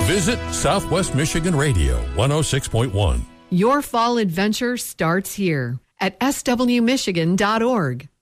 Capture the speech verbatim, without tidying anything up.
Visit Southwest Michigan Radio one oh six point one. Your fall adventure starts here at s w michigan dot org.